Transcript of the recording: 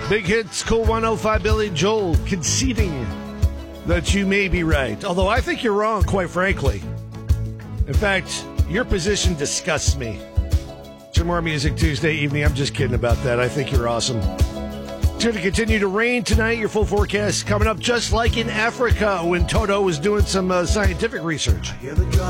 Big Hits, Cool 105, Billy Joel conceding that you may be right. Although I think you're wrong, quite frankly. In fact, your position disgusts me. Some more Music Tuesday evening. I'm just kidding about that. I think you're awesome. It's going to continue to rain tonight. Your full forecast coming up just like in Africa when Toto was doing some scientific research.